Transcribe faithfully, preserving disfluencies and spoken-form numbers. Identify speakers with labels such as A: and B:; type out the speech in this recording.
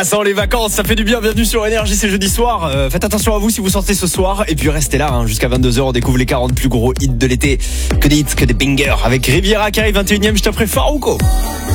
A: Sans les vacances, ça fait du bien. Bienvenue sur Énergie, c'est jeudi soir. Euh, faites attention à vous si vous sortez ce soir. Et puis restez là, hein, jusqu'à vingt-deux heures. On découvre les quarante plus gros hits de l'été. Que des hits, que des bangers. Avec Riviera qui arrive vingt et unième, juste après Farouko.